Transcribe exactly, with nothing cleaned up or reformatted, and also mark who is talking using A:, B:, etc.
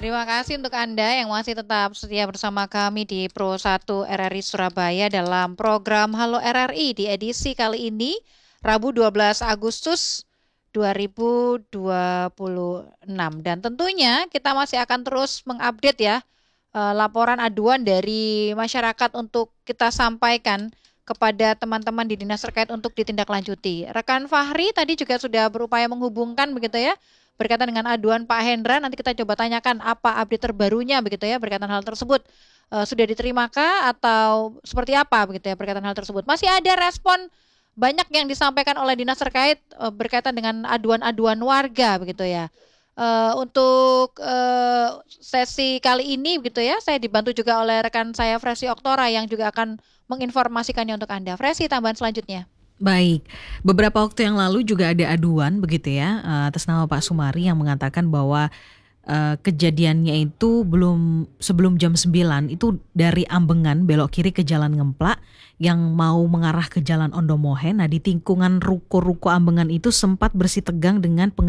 A: Terima kasih untuk Anda yang masih tetap setia bersama kami di Pro satu R R I Surabaya dalam program Halo R R I di edisi kali ini, Rabu dua belas Agustus dua ribu dua puluh enam. Dan tentunya kita masih akan terus mengupdate ya eh, laporan aduan dari masyarakat untuk kita sampaikan kepada teman-teman di dinas terkait untuk ditindaklanjuti. Rekan Fahri tadi juga sudah berupaya menghubungkan begitu ya, berkaitan dengan aduan Pak Hendra. Nanti kita coba tanyakan apa update terbarunya begitu ya berkaitan hal tersebut. Eh, sudah diterimakah atau seperti apa begitu ya berkaitan hal tersebut. Masih ada respon banyak yang disampaikan oleh dinas terkait eh, berkaitan dengan aduan-aduan warga begitu ya. Eh, untuk eh, sesi kali ini begitu ya, saya dibantu juga oleh rekan saya Fresi Oktora yang juga akan menginformasikannya untuk Anda. Fresi, tambahan selanjutnya.
B: Baik, beberapa waktu yang lalu juga ada aduan begitu ya eh, atas nama Pak Sumari yang mengatakan bahwa eh, kejadiannya itu belum sebelum jam sembilan itu dari Ambengan belok kiri ke Jalan Ngemplak yang mau mengarah ke Jalan Ondomohen. Nah, di tikungan ruko-ruko Ambengan itu sempat bersitegang dengan